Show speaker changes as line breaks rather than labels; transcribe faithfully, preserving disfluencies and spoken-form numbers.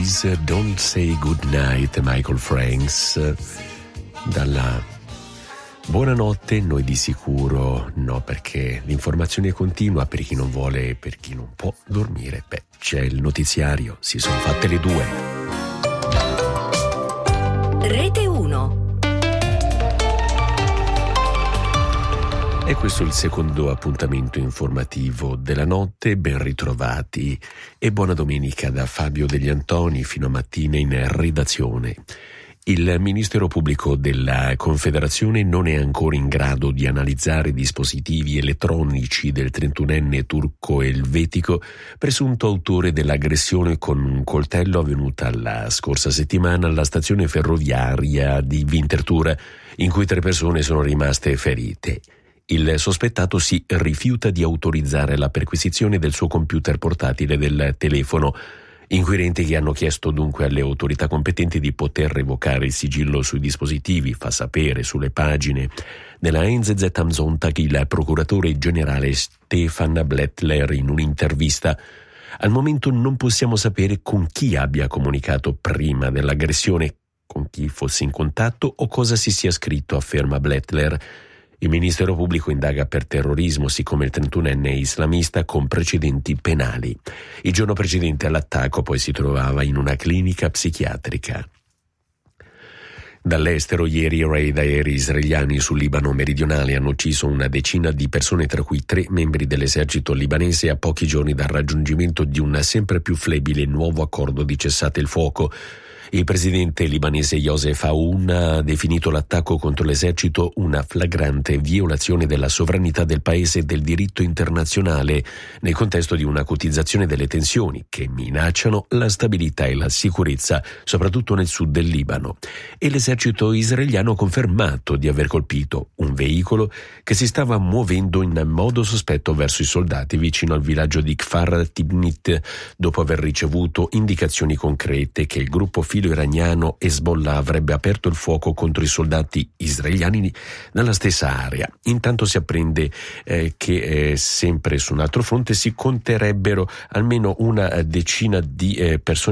Please Don't Say Goodnight, Michael Franks. Dalla buonanotte noi di sicuro no, perché l'informazione continua per chi non vuole e per chi non può dormire. Beh, c'è il notiziario, si sono fatte le due.
Rete uno.
E questo è il secondo appuntamento informativo della notte. Ben ritrovati e buona domenica da Fabio Degli Antoni fino a mattina in redazione. Il Ministero Pubblico della Confederazione non è ancora in grado di analizzare i dispositivi elettronici del trentunenne turco elvetico, presunto autore dell'aggressione con un coltello avvenuta la scorsa settimana alla stazione ferroviaria di Winterthur, in cui tre persone sono rimaste ferite. Il sospettato si rifiuta di autorizzare la perquisizione del suo computer portatile e del telefono. Inquirenti che hanno chiesto dunque alle autorità competenti di poter revocare il sigillo sui dispositivi, fa sapere sulle pagine della N Z Z am Sonntag il procuratore generale Stefan Blättler in un'intervista. Al momento non possiamo sapere con chi abbia comunicato prima dell'aggressione, con chi fosse in contatto o cosa si sia scritto, afferma Blättler. Il Ministero Pubblico indaga per terrorismo, siccome il trentunenne è islamista con precedenti penali. Il giorno precedente all'attacco poi si trovava in una clinica psichiatrica. Dall'estero ieri i raid aerei israeliani sul Libano meridionale hanno ucciso una decina di persone, tra cui tre membri dell'esercito libanese, a pochi giorni dal raggiungimento di un sempre più flebile nuovo accordo di cessate il fuoco. Il presidente libanese Youssef Aoun ha definito l'attacco contro l'esercito una flagrante violazione della sovranità del paese e del diritto internazionale nel contesto di un'acutizzazione delle tensioni che minacciano la stabilità e la sicurezza, soprattutto nel sud del Libano. E l'esercito israeliano ha confermato di aver colpito un veicolo che si stava muovendo in modo sospetto verso i soldati vicino al villaggio di Kfar Tibnit, dopo aver ricevuto indicazioni concrete che il gruppo filo iraniano Hezbollah avrebbe aperto il fuoco contro i soldati israeliani nella stessa area. Intanto si apprende eh, che eh, sempre su un altro fronte si conterebbero almeno una decina di eh, persone